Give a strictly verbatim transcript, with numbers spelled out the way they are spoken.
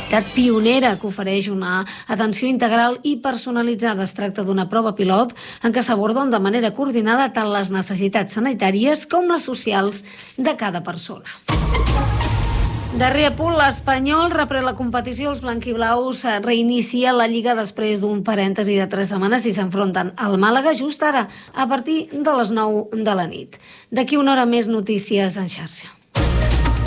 entitat pionera que ofereix una atenció integral i personalitzada. Es tracta d'una prova pilot en què s'aborden de manera coordinada tant les necessitats sanitàries com les socials de cada persona. Darrer apunt, l'Espanyol reprèn la competició. Els blanquiblaus reinicia la Lliga després d'un parèntesi de tres setmanes i s'enfronten al Màlaga just ara, a partir de les nou de la nit. D'aquí una hora més, notícies en xarxa.